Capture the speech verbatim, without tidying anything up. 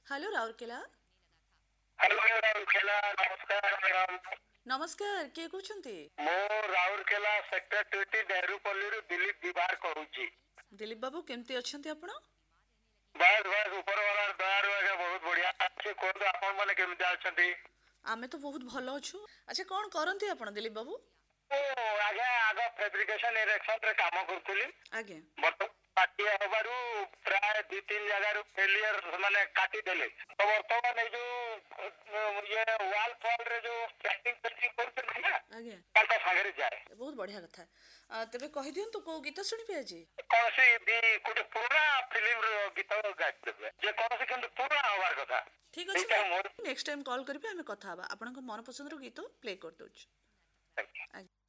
Hello Rourkela. Hello Rourkela, नमस्कार madam. नमस्कार, किए कहते? मो राउरकेला सेक्टर ट्वेंटी नेहरूपल्ली रु दिलीप दिबार कहूची। दिलीप बाबू केमती अछंती आपण? बस बस ऊपर वाला दयारु आगे बहुत बढ़िया अच्छे कोन आपण माने केमती अछंती? आमे तो बहुत भलो अछु। अच्छा कोन करंती आपण दिलीप बाबू? ओ आगे आगे फैब्रिकेशन इरेक्शन रे काम करथुली। आगे बट पार्टी होबारु प्राय दो तीन जगह रु फेलियर माने काटी देले। तो वर्तमान ए जो ये वॉल फॉल रे जो स्टैंडिंग पेंटिंग करथुली ना आगे ताका सागरे जाए। बहुत बढ़िया कथा। आ, तबे कहि दियन तो को गीत सुनिबे आज? कौनसी भी कुछ पुराना फिल्म रो गीत गाइ देबे जे कौनसी किंतु पुराना होबार कथा। ठीक अछि, नेक्स्ट टाइम कॉल करबे, हमें कथा हबा। आपन को मन पसंद रो गीत प्ले कर दोछ। Thank you.